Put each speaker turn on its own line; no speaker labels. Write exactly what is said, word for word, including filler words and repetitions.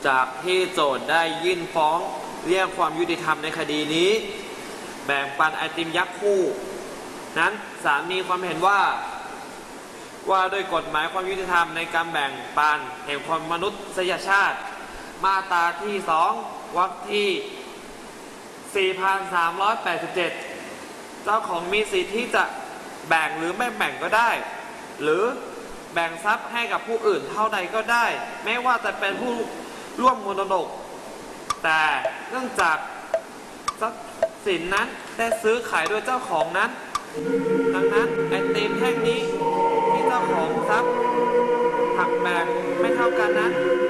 จากที่โจทย์ได้ยื่นฟ้องเรียกความยุติธรรมในคดีนี้แบ่งปันไอติมยักษ์คู่นั้นศาลมีความเห็นว่าว่าโดยกฎหมายความยุติธรรมในการแบ่งปันแห่งความมนุษยชาติมาตราที่สองวรรคที่ สี่พันสามร้อยแปดสิบเจ็ด เจ้าของมีสิทธิ์ที่จะแบ่งหรือไม่แบ่งก็ได้หรือแบ่งทรัพย์ให้กับผู้อื่นเท่าใดก็ได้ไม่ว่าจะเป็นผู้ร่วมมรดกแต่เนื่องจากทรัพย์สินนั้นได้ซื้อขายโดยเจ้าของนั้นดังนั้นไอติมแท่งนี้ที่เจ้าของทรัพย์หักแบ่งไม่เท่ากันนั้น